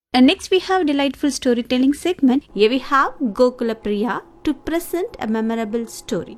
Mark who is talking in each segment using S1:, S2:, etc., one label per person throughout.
S1: And next we have delightful storytelling segment. Here we have Gokula Priya to present a memorable story.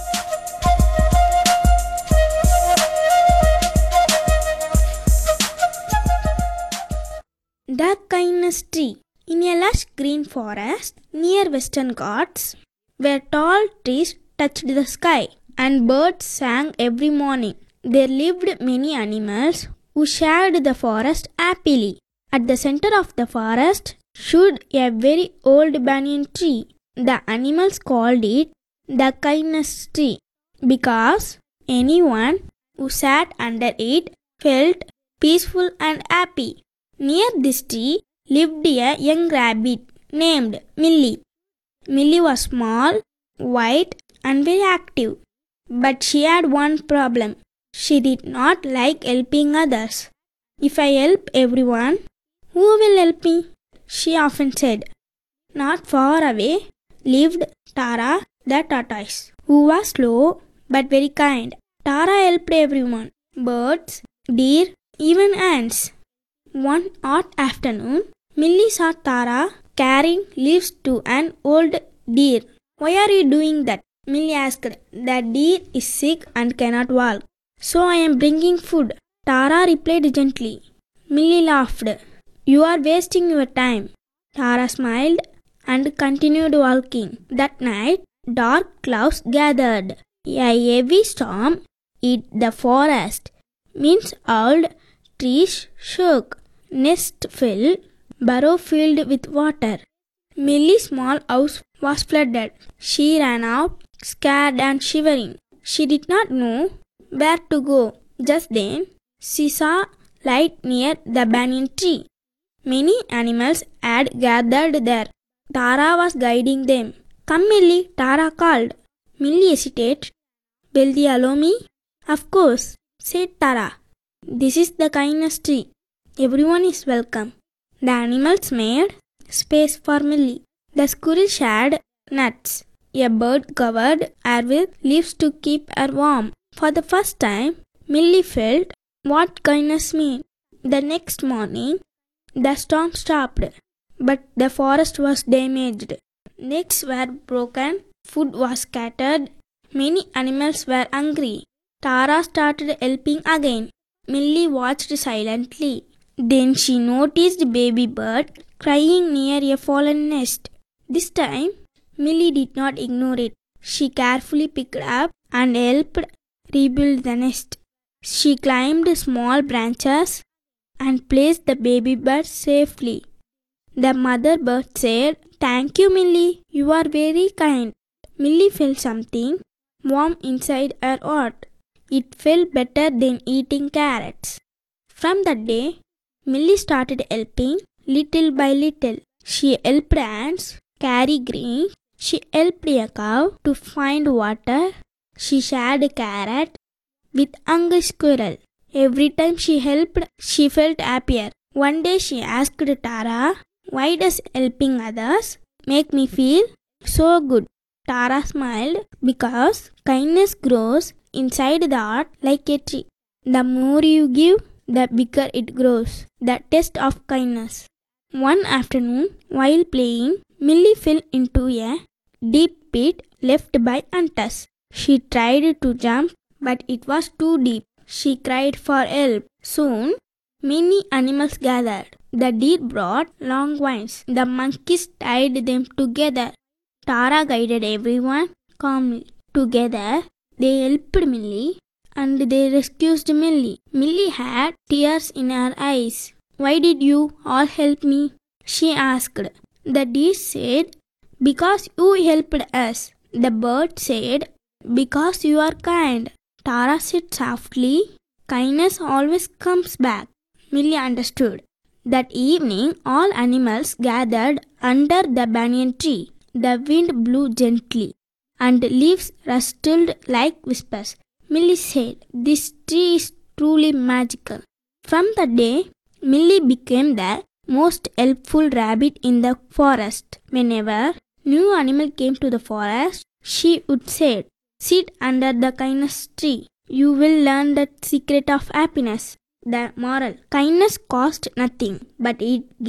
S2: The Kindness Tree. In a lush green forest near Western Ghats, where tall trees touched the sky and birds sang every morning, there lived many animals who shared the forest happily. At the center of the forest stood a very old banyan tree. The animals called it the Kindness Tree because anyone who sat under it felt peaceful and happy. Near this tree lived a young rabbit named Millie. Millie was small, white, and very active. But she had one problem. She did not like helping others. If I help everyone, who will help me? She often said. Not far away lived Tara the tortoise, who was slow but very kind. Tara helped everyone, birds, deer, even ants. One hot afternoon, Millie saw Tara carrying leaves to an old deer. Why are you doing that? Millie asked. The deer is sick and cannot walk, so I am bringing food. Tara replied gently. Millie laughed. You are wasting your time. Tara smiled and continued walking. That night, dark clouds gathered. A heavy storm hit the forest. Means old trees shook. Nest fell. Burrow filled with water. Millie's small house was flooded. She ran out, scared and shivering. She did not know where to go. Just then, she saw light near the banyan tree. Many animals had gathered there. Tara was guiding them. Come, Millie, Tara called. Millie hesitated. Will they allow me? Of course, said Tara. This is the Kindness Tree. Everyone is welcome. The animals made space for Millie. The squirrel shared nuts. A bird covered her with leaves to keep her warm. For the first time, Millie felt what kindness meant. The next morning, the storm stopped, but the forest was damaged. Nets were broken, food was scattered, many animals were hungry. Tara started helping again. Millie watched silently. Then she noticed baby bird crying near a fallen nest. This time, Millie did not ignore it. She carefully picked up and helped rebuild the nest. She climbed small branches and placed the baby bird safely. The mother bird said, Thank you, Millie. You are very kind. Millie felt something warm inside her heart. It felt better than eating carrots. From that day, Millie started helping little by little. She helped ants carry grain. She helped a cow to find water. She shared a carrot with hungry squirrel. Every time she helped, she felt happier. One day she asked Tara, Why does helping others make me feel so good? Tara smiled because kindness grows inside the heart like a tree. The more you give, the bigger it grows. The test of kindness. One afternoon, while playing, Millie fell into a deep pit left by hunters. She tried to jump, but it was too deep. She cried for help. Soon, many animals gathered. The deer brought long vines. The monkeys tied them together. Tara guided everyone calmly. Together, they helped Millie and they rescued Millie. Millie had tears in her eyes. Why did you all help me? She asked. The deer said, Because you helped us. The bird said, Because you are kind. Tara said softly, Kindness always comes back. Millie understood. That evening, all animals gathered under the banyan tree. The wind blew gently, and leaves rustled like whispers. Millie said, This tree is truly magical. From that day, Millie became the most helpful rabbit in the forest. Whenever new animal came to the forest, she would say, Sit under the kindness tree. You will learn the secret of happiness. The moral: kindness costs nothing, but it